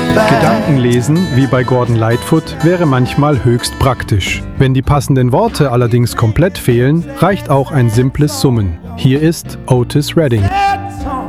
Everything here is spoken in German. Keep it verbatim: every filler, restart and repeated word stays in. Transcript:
Gedankenlesen, wie bei Gordon Lightfoot, wäre manchmal höchst praktisch. Wenn die passenden Worte allerdings komplett fehlen, reicht auch ein simples Summen. Hier ist Otis Redding.